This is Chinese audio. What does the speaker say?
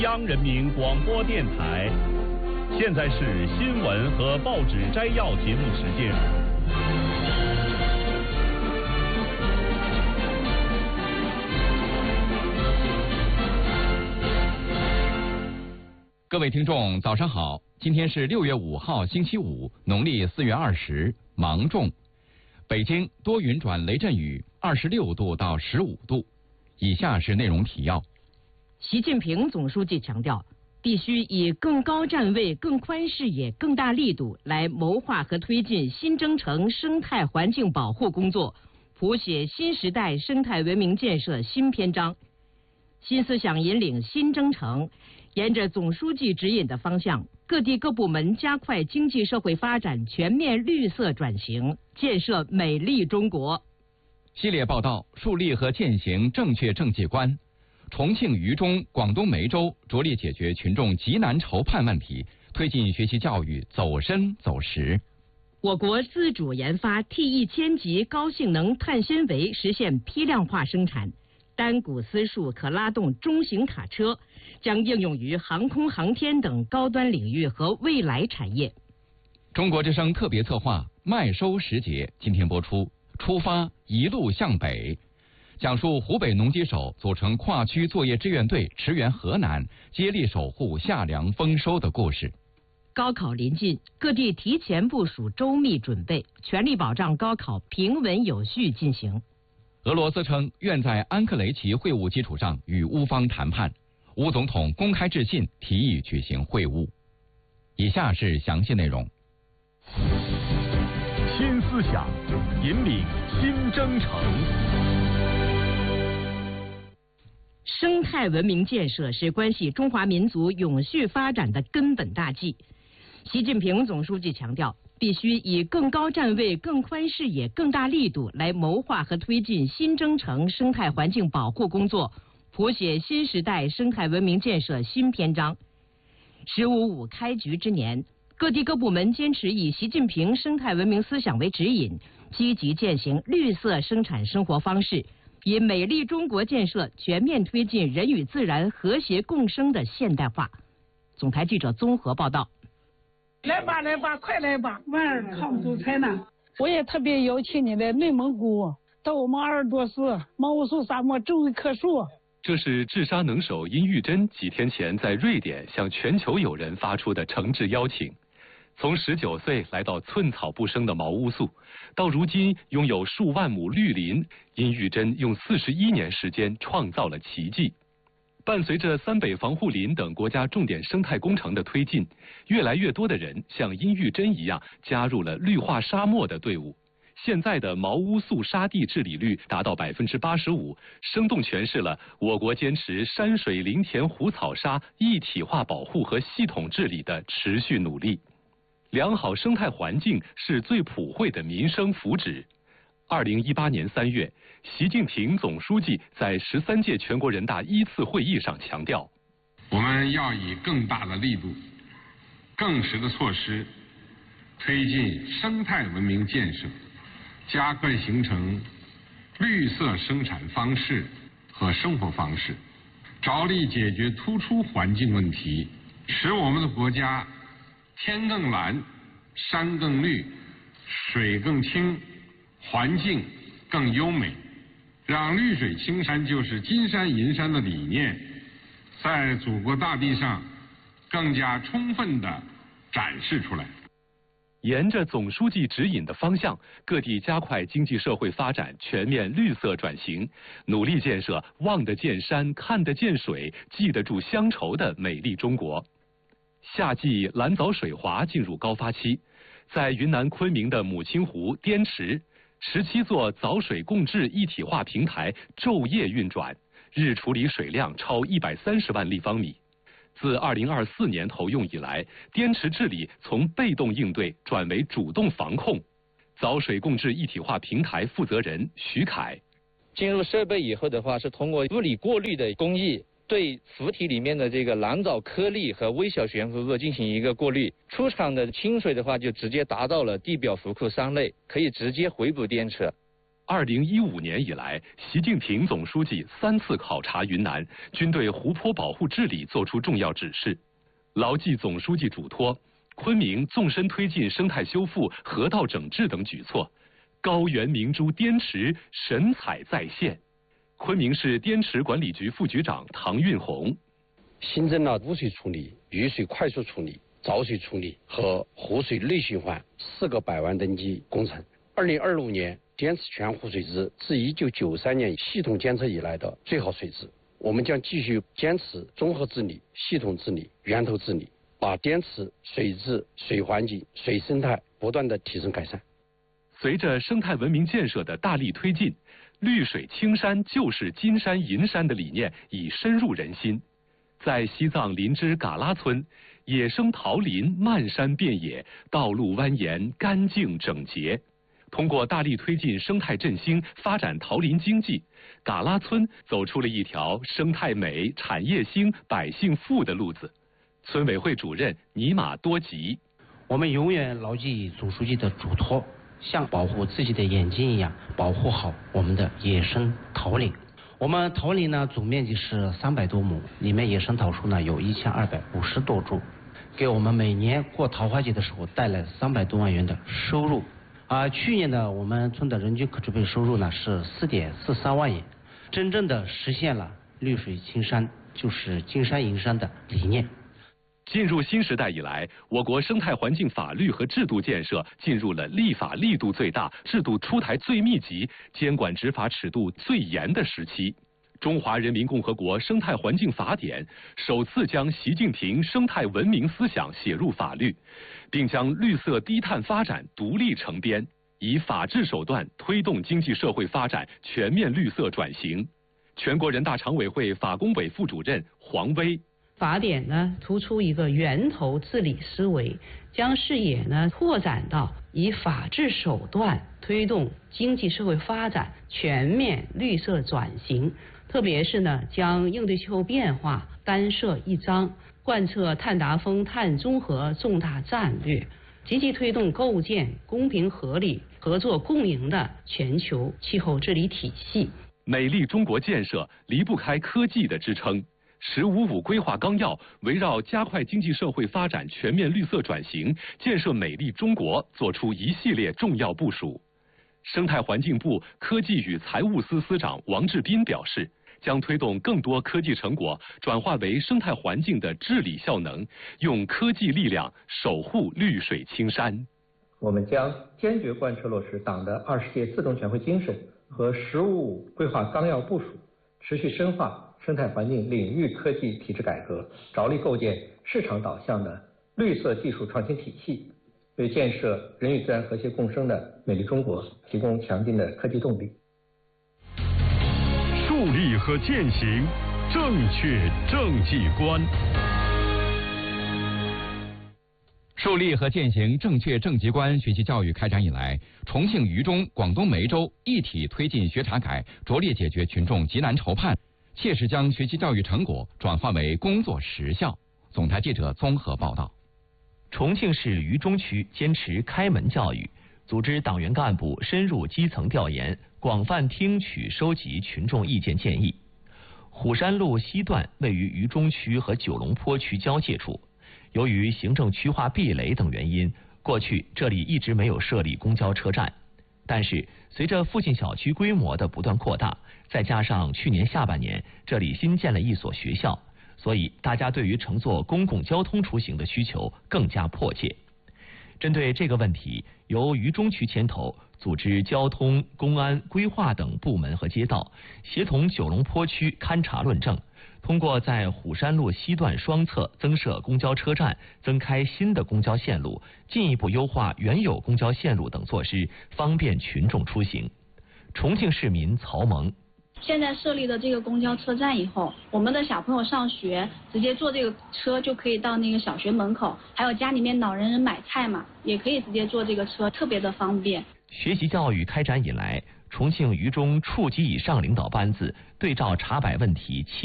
央人民广播电台，现在是新闻和报纸摘要节目时间。 各位听众，早上好！今天是6月5号，星期五，农历4月20，芒种。北京多云转雷阵雨，26度到15度。以下是内容提要。 习近平总书记强调，必须以更高站位、更宽视野、更大力度来谋划和推进新征程生态环境保护工作，谱写新时代生态文明建设新篇章。新思想引领新征程，沿着总书记指引的方向，各地各部门加快经济社会发展全面绿色转型，建设美丽中国。 系列报道树立和践行正确政绩观。重庆渝中、广东梅州着力解决群众急难愁盼问题，推进学习教育走深走实。 我国自主研发 T1000 级高性能碳纤维实现批量化生产，单股丝束可拉动中型卡车，将应用于航空航天等高端领域和未来产业。 中国之声特别策划麦收时节今天播出，出发一路向北，讲述湖北农机手组成跨区作业志愿队驰援河南，接力守护夏粮丰收的故事。 高考临近，各地提前部署周密准备，全力保障高考平稳有序进行。 俄罗斯称愿在安克雷奇会晤基础上与乌方谈判，乌总统公开致信提议举行会晤。以下是详细内容。 新思想引领新征程。 生态文明建设是关系中华民族永续发展的根本大计。习近平总书记强调，必须以更高站位、更宽视野、更大力度来谋划和推进新征程生态环境保护工作，谱写新时代生态文明建设新篇章。“15+5”开局之年，各地各部门坚持以习近平生态文明思想为指引，积极践行绿色生产生活方式，以美丽中国建设全面推进人与自然和谐共生的现代化。总台记者综合报道。 来吧来吧，快来吧，娃儿抗阻采呢。我也特别邀请你来内蒙古，到我们鄂尔多斯毛乌素沙漠种一棵树。 这是治沙能手殷玉珍几天前在瑞典向全球友人发出的诚挚邀请。从19岁来到寸草不生的毛乌素，到如今拥有数万亩绿林，殷玉珍用41年时间创造了奇迹。伴随着三北防护林等国家重点生态工程的推进，越来越多的人像殷玉珍一样加入了绿化沙漠的队伍。现在的毛乌素沙地治理率达到85%，生动诠释了我国坚持山水林田湖草沙一体化保护和系统治理的持续努力。良好生态环境是最普惠的民生福祉。2018年3月，习近平总书记在13届全国人大1次会议上强调， 我们要以更大的力度、更实的措施，推进生态文明建设，加快形成绿色生产方式和生活方式，着力解决突出环境问题，使我们的国家天更蓝、山更绿、水更清、环境更优美，让绿水青山就是金山银山的理念在祖国大地上更加充分地展示出来。 沿着总书记指引的方向，各地加快经济社会发展全面绿色转型，努力建设望得见山、看得见水、记得住乡愁的美丽中国。夏季蓝藻水华进入高发期，在云南昆明的母亲湖滇池，17座藻水共治一体化平台昼夜运转，日处理水量超130万立方米。自2024年投用以来，滇池治理从被动应对转为主动防控。藻水共治一体化平台负责人徐凯， 进入设备以后的话，是通过物理过滤的工艺，对浮体里面的这个蓝藻颗粒和微小悬浮物进行一个过滤。出厂的清水的话，就直接达到了地表浮库3类，可以直接回补滇池。 2015年以来，习近平总书记3次考察云南，均对湖泊保护治理作出重要指示。牢记总书记嘱托，昆明纵深推进生态修复、河道整治等举措，高原明珠滇池神采再现。昆明市滇池管理局副局长唐运红： 新增了污水处理、雨水快速处理、沼水处理和湖水内循环4个100万吨级工程。2025年，滇池全湖水质自1993年系统监测以来的最好水质。我们将继续坚持综合治理、系统治理、源头治理，把滇池水质、水环境、水生态不断的提升改善。 随着生态文明建设的大力推进，绿水青山就是金山银山的理念已深入人心。在西藏林芝嘎拉村，野生桃林漫山遍野，道路蜿蜒，干净整洁。通过大力推进生态振兴、发展桃林经济，嘎拉村走出了一条生态美、产业兴、百姓富的路子。村委会主任尼玛多吉： 我们永远牢记总书记的嘱托，像保护自己的眼睛一样，保护好我们的野生桃林。我们桃林呢，总面积是300多亩，里面野生桃树呢有1250多株，给我们每年过桃花节的时候带来300多万元的收入。去年呢，我们村的人均可支配收入呢是4.43万元，真正的实现了绿水青山就是金山银山的理念。 进入新时代以来，我国生态环境法律和制度建设进入了立法力度最大、制度出台最密集、监管执法尺度最严的时期。中华人民共和国生态环境法典首次将习近平生态文明思想写入法律，并将绿色低碳发展独立成编，以法治手段推动经济社会发展全面绿色转型。全国人大常委会法工委副主任黄威： 法典呢突出一个源头治理思维，将视野呢拓展到以法治手段推动经济社会发展全面绿色转型，特别是呢将应对气候变化单设一章，贯彻碳达峰、碳中和重大战略，积极推动构建公平合理、合作共赢的全球气候治理体系。 美丽中国建设离不开科技的支撑。“15+5”规划纲要围绕加快经济社会发展全面绿色转型、建设美丽中国作出一系列重要部署。生态环境部科技与财务司司长王志斌表示，将推动更多科技成果转化为生态环境的治理效能，用科技力量守护绿水青山。 我们将坚决贯彻落实党的20届四中全会精神和“15+5”规划纲要部署，持续深化生态环境领域科技体制改革，着力构建市场导向的绿色技术创新体系，为建设人与自然和谐共生的美丽中国提供强劲的科技动力。 树立和践行正确政绩观。 树立和践行正确政绩观学习教育开展以来，重庆渝中、广东梅州一体推进学查改，着力解决群众急难愁盼，切实将学习教育成果转化为工作实效。总台记者综合报道。 重庆市渝中区坚持开门教育，组织党员干部深入基层调研，广泛听取收集群众意见建议。虎山路西段位于渝中区和九龙坡区交界处，由于行政区划壁垒等原因，过去这里一直没有设立公交车站。但是随着附近小区规模的不断扩大，再加上去年下半年这里新建了一所学校，所以大家对于乘坐公共交通出行的需求更加迫切。针对这个问题，由渝中区牵头，组织交通、公安、规划等部门和街道，协同九龙坡区勘察论证，通过在虎山路西段双侧增设公交车站、增开新的公交线路，进一步优化原有公交线路等措施，方便群众出行。重庆市民曹萌： 现在设立的这个公交车站以后，我们的小朋友上学直接坐这个车就可以到那个小学门口，还有家里面老人买菜嘛，也可以直接坐这个车，特别的方便。 学习教育开展以来，重庆渝中处级以上领导班子对照查摆问题